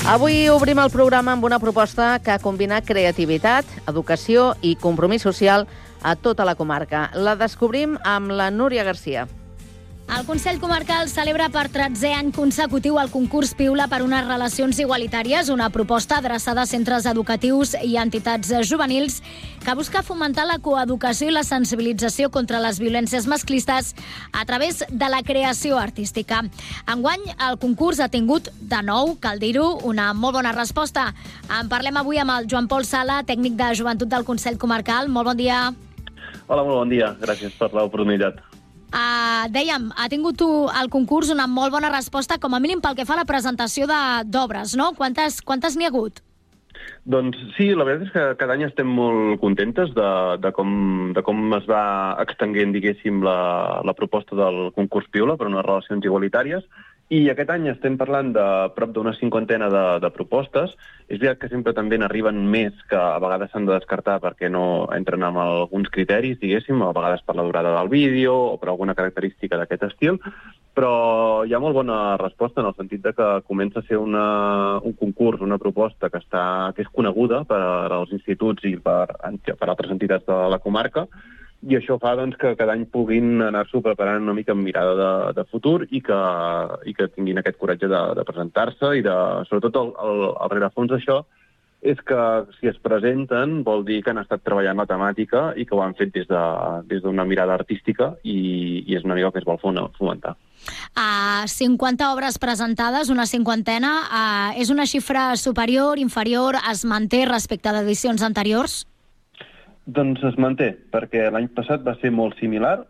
Avui obrim el programa amb una proposta que combina creativitat, educació i compromís social a tota la comarca. La descobrim amb la Núria Garcia. El Consell Comarcal celebra per 13è any consecutiu el concurs Piula per unes relacions igualitàries, una proposta adreçada a centres educatius i entitats juvenils que busca fomentar la coeducació i la sensibilització contra les violències masclistes a través de la creació artística. Enguany, el concurs ha tingut, de nou, cal dir-ho, una molt bona resposta. En parlem avui amb el Joan Pol Sala, tècnic de joventut del Consell Comarcal. Molt bon dia. Hola, molt bon dia. Gràcies per l'oportunitat. Dèiem, ha tingut el concurs una molt bona resposta, com a mínim pel que fa a la presentació d'obres, no? Quantes n'hi ha hagut? Doncs sí, la veritat és que cada any estem molt contentes de com es va extenguent, diguéssim, la proposta del concurs Piula per unes relacions igualitàries. I aquest any estem parlant de prop d'una 50ena de propostes. És veritat que sempre també n'arriben més que a vegades s'han de descartar perquè no entren amb alguns criteris, diguéssim, a vegades per la durada del vídeo o per alguna característica d'aquest estil, però hi ha molt bona resposta en el sentit de que comença a ser un concurs, una proposta que és coneguda per als instituts i per altres entitats de la comarca, i això fa que cada any puguin anar-s'ho preparant una mica amb mirada de futur i que tinguin aquest coratge de presentar-se i sobretot el rerefons d'això és que si es presenten vol dir que han estat treballant la temàtica i que ho han fet des d'una mirada artística i és una mica el que es vol fomentar. 50 obres presentades, una cinquantena, és una xifra superior, inferior, es manté respecte d'edicions anteriors? Doncs es manté, perquè l'any passat va ser molt similar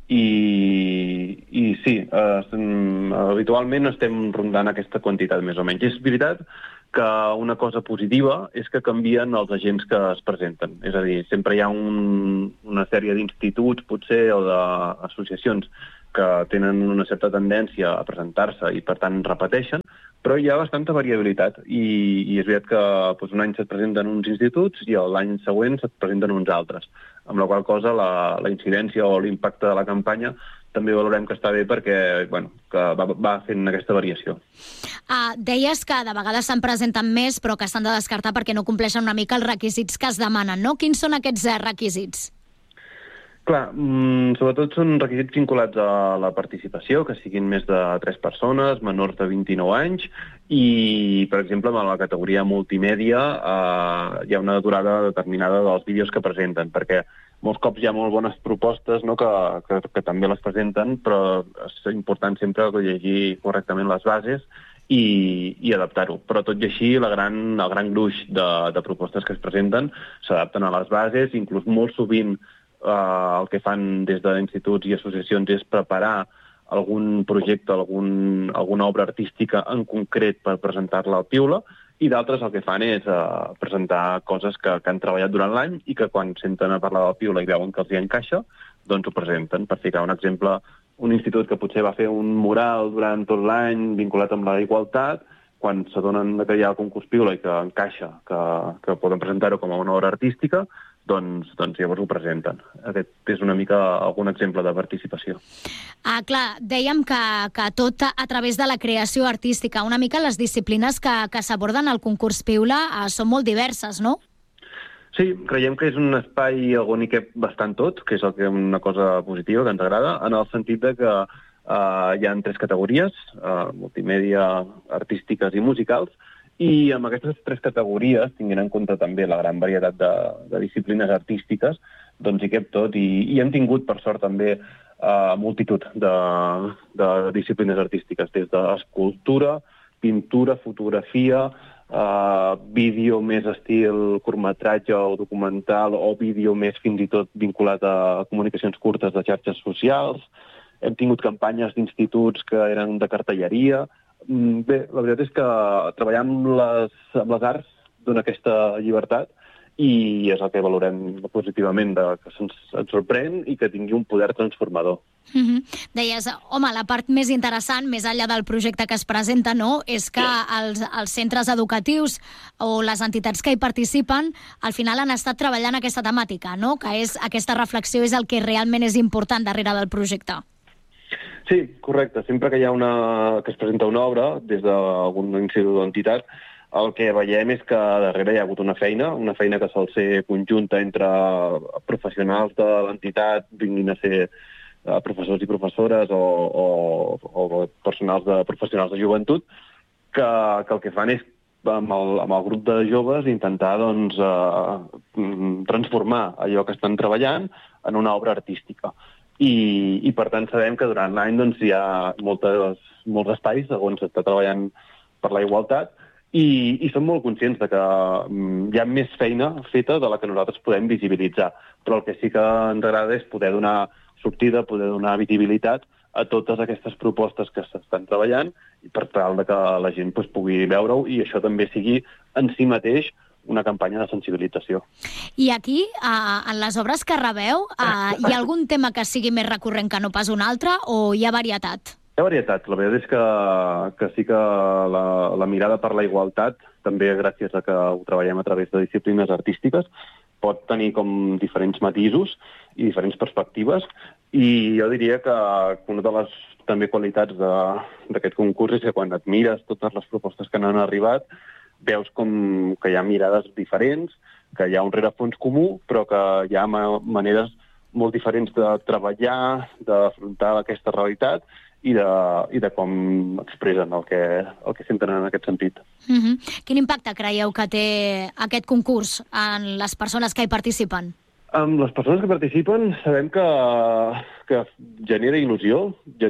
i sí, habitualment estem rondant aquesta quantitat més o menys. És veritat que una cosa positiva és que canvien els agents que es presenten. És a dir, sempre hi ha una sèrie d'instituts, potser, o d'associacions que tenen una certa tendència a presentar-se i, per tant, repeteixen, però hi ha bastanta variabilitat i és veritat que un any se't presenten uns instituts i l'any següent se't presenten uns altres, amb la qual cosa la incidència o l'impacte de la campanya també valorem que està bé perquè que va fent aquesta variació. Deies que de vegades se'n presenten més però que s'han de descartar perquè no compleixen una mica els requisits que es demanen, no? Quins són aquests requisits? Clar, sobretot són requisits vinculats a la participació, que siguin més de 3 persones, menors de 29 anys, i, per exemple, en la categoria multimèdia hi ha una durada determinada dels vídeos que presenten, perquè molts cops hi ha molt bones propostes que també les presenten, però és important sempre llegir correctament les bases i adaptar-ho. Però tot i així, el gran gruix de propostes que es presenten s'adapten a les bases, inclús molt sovint el que fan des d'instituts i associacions és preparar algun projecte, alguna obra artística en concret per presentar-la al Piula, i d'altres el que fan és presentar coses que han treballat durant l'any i que quan senten a parlar del Piula i veuen que els hi encaixa, doncs ho presenten. Per ficar un exemple, un institut que potser va fer un mural durant tot l'any vinculat amb la igualtat, quan s'adonen que hi ha el concurs Piula i que encaixa, que poden presentar-ho com a una obra artística, doncs llavors ho presenten. Aquest és una mica algun exemple de participació. Clar, dèiem que tot a través de la creació artística. Una mica les disciplines que s'aborden al concurs Piula són molt diverses, no? Sí, creiem que és un espai on hi cap bastant tot, que és una cosa positiva que ens agrada, en el sentit de que hi ha 3 categories, multimèdia, artístiques i musicals, i amb aquestes 3 categories, tinguent en compte també la gran varietat de disciplines artístiques, doncs hi cap tot. I hem tingut, per sort, també multitud de disciplines artístiques, des d'escultura, pintura, fotografia, vídeo més estil curtmetratge o documental, o vídeo més fins i tot vinculat a comunicacions curtes de xarxes socials. Hem tingut campanyes d'instituts que eren de cartelleria. Bé, la veritat és que treballar amb les arts dona aquesta llibertat i és el que valorem positivament, que ens sorprèn i que tingui un poder transformador. Deies, home, la part més interessant, més enllà del projecte que es presenta, no?, és que els centres educatius o les entitats que hi participen al final han estat treballant aquesta temàtica, no?, que és aquesta reflexió és el que realment és important darrere del projecte. Sí, correcte. Sempre que hi ha que es presenta una obra des d'algun institut o entitat, el que veiem és que darrere hi ha hagut una feina que sol ser conjunta entre professionals de l'entitat, vinguin a ser professors i professores o professionals de joventut, que el que fan és, amb el grup de joves, intentar transformar allò que estan treballant en una obra artística. I per tant sabem que durant l'any hi ha molts espais on s'està treballant per la igualtat i som molt conscients de que hi ha més feina feta de la que nosaltres podem visibilitzar. Però el que sí que ens agrada és poder donar sortida, poder donar visibilitat a totes aquestes propostes que s'estan treballant i per tal de que la gent pugui veure-ho i això també sigui en si mateix una campanya de sensibilització. I aquí, en les obres que rebeu, hi ha algun tema que sigui més recurrent que no pas un altre o hi ha varietat? Hi ha varietat. La veritat és que sí que la mirada per la igualtat, també gràcies a que ho treballem a través de disciplines artístiques, pot tenir com diferents matisos i diferents perspectives, i jo diria que una de les també qualitats d'aquest concurs és que quan et mires totes les propostes que n'han arribat, veus com que hi ha mirades diferents, que hi ha un rerefons comú, però que hi ha maneres molt diferents de treballar, d'afrontar aquesta realitat i de com expressen el que senten en aquest sentit. Quin impacte creieu que té aquest concurs en les persones que hi participen? Amb les persones que participen sabem que genera il·lusió,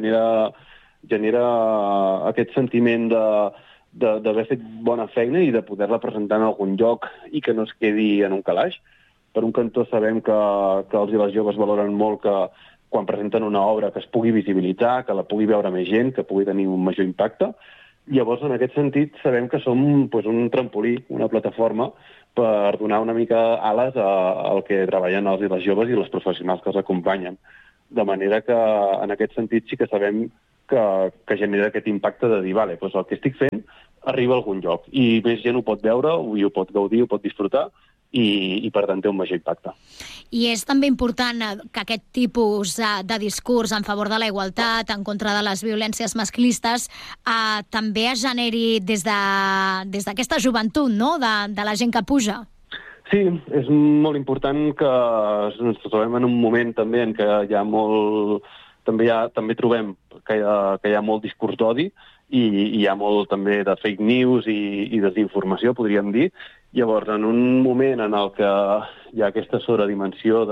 genera aquest sentiment d'haver fet bona feina i de poder-la presentar en algun lloc i que no es quedi en un calaix. Per un cantó sabem que els i les joves valoren molt que quan presenten una obra que es pugui visibilitzar, que la pugui veure més gent, que pugui tenir un major impacte. Llavors, en aquest sentit, sabem que som un trampolí, una plataforma per donar una mica ales al que treballen els i les joves i les professionals que els acompanyen. De manera que, en aquest sentit, sí que sabem que genera aquest impacte de dir, vale, doncs el que estic fent arriba a algun lloc i més gent ho pot veure, i ho pot gaudir, ho pot disfrutar i per tant té un major impacte. I és també important que aquest tipus de discurs en favor de la igualtat, en contra de les violències masclistes, també es generi des d'aquesta joventut, no?, de la gent que puja. Sí, és molt important que ens trobem en un moment també en què hi ha molt... També trobem que hi ha molt discurs d'odi i hi ha molt també de fake news i desinformació, podríem dir. Llavors, en un moment en el que hi ha aquesta sobredimensió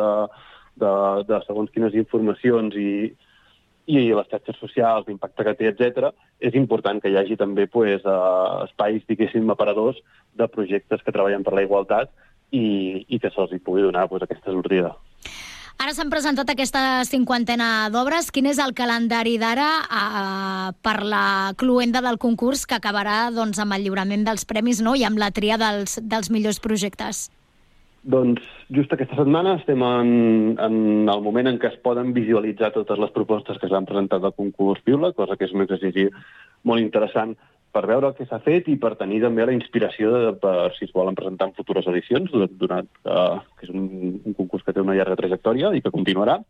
de segons quines informacions i les xarxes socials, l'impacte que té, etc., és important que hi hagi també espais, diguéssim, aparadors de projectes que treballen per la igualtat i que se'ls pugui donar aquesta sortida. Ara s'han presentat aquesta 50ena d'obres. Quin és el calendari d'ara per la cloenda del concurs que acabarà amb el lliurament dels premis, no?, i amb la tria dels millors projectes? Doncs just aquesta setmana estem en el moment en què es poden visualitzar totes les propostes que s'han presentat al concurs Piula, cosa que és un exercici molt interessant per veure el que s'ha fet i per tenir també la inspiració per si es volen presentar en futures edicions, donat que és un concurs que té una llarga trajectòria i que continuarà.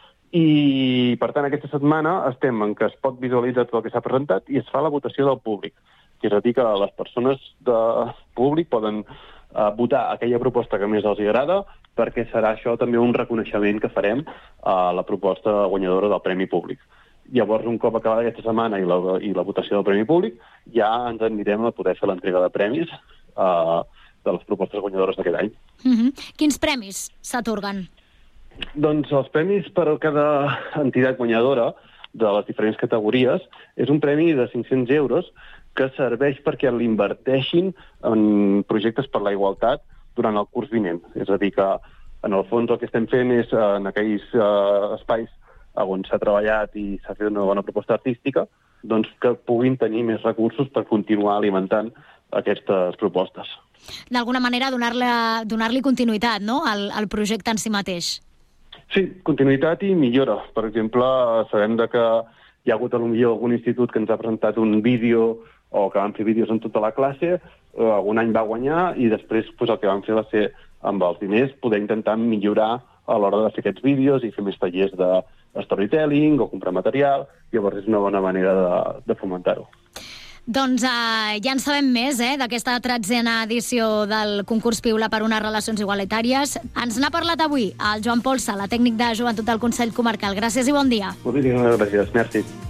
I, per tant, aquesta setmana estem en què es pot visualitzar tot el que s'ha presentat i es fa la votació del públic. És a dir, que les persones del públic poden votar aquella proposta que més els agrada, perquè serà això també un reconeixement que farem a la proposta guanyadora del Premi Públic. Llavors, un cop acabada aquesta setmana i la votació del Premi Públic, ja ens anirem a poder fer l'entrega de premis de les propostes guanyadores d'aquest any. Quins premis s'atorguen? Doncs els premis per a cada entitat guanyadora de les diferents categories és un premi de 500 euros que serveix perquè l'inverteixin en projectes per la igualtat durant el curs vinent. És a dir, que en el fons el que estem fent és en aquells espais on s'ha treballat i s'ha fet una bona proposta artística, doncs que puguin tenir més recursos per continuar alimentant aquestes propostes. D'alguna manera donar-li continuïtat, no?, al projecte en si mateix. Sí, continuïtat i millora. Per exemple, sabem que hi ha hagut potser algun institut que ens ha presentat un vídeo o que van fer vídeos en tota la classe, algun any va guanyar i després el que van fer va ser, amb els diners, poder intentar millorar a l'hora de fer aquests vídeos i fer més tallers de storytelling o comprar material. Llavors és una bona manera de fomentar-ho. Doncs ja en sabem més d'aquesta 13a edició del concurs Piula per unes relacions igualitàries. Ens n'ha parlat avui el Joan Pol Sala, tècnic de joventut del Consell Comarcal. Gràcies i bon dia. Moltíssimes gràcies. Merci.